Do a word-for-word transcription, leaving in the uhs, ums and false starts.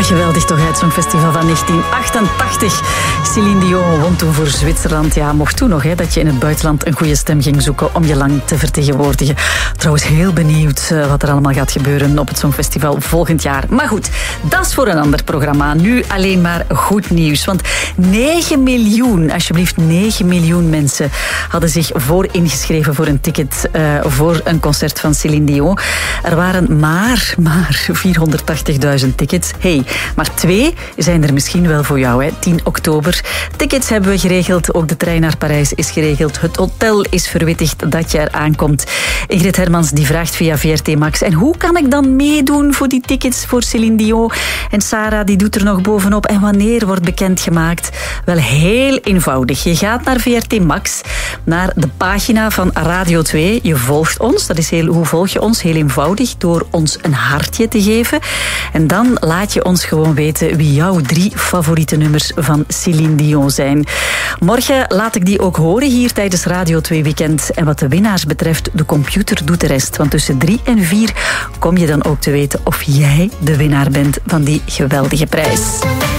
geweldig toch uit zo'n festival van negentien achtentachtig. Céline Dion won toen voor Zwitserland. Ja, mocht toen nog hè, dat je in het buitenland een goede stem ging zoeken om je lang te vertegenwoordigen. Trouwens, heel benieuwd wat er allemaal gaat gebeuren op het Songfestival volgend jaar. Maar goed, dat is voor een ander programma. Nu alleen maar goed nieuws. Want negen miljoen, alsjeblieft negen miljoen mensen hadden zich voor ingeschreven voor een ticket uh, voor een concert van Céline Dion. Er waren maar, maar vierhonderdtachtigduizend tickets. Hey, maar twee zijn er misschien wel voor jou, hè. tien oktober. Tickets hebben we geregeld. Ook de trein naar Parijs is geregeld. Het hotel is verwittigd dat je er aankomt. Ingrid Hermans die vraagt via V R T Max. En hoe kan ik dan meedoen voor die tickets voor Céline Dion? En Sarah die doet er nog bovenop. En wanneer wordt bekendgemaakt? Wel, heel eenvoudig. Je gaat naar V R T Max, naar de pagina van Radio twee. Je volgt ons. Dat is heel, hoe volg je ons? Heel eenvoudig. Door ons een hartje te geven. En dan laat je ons gewoon weten wie jouw drie favoriete nummers van Céline Dion zijn. Morgen laat ik die ook horen hier tijdens Radio twee Weekend. En wat de winnaars betreft, de computer doet de rest. Want tussen drie en vier kom je dan ook te weten of jij de winnaar bent van die geweldige prijs.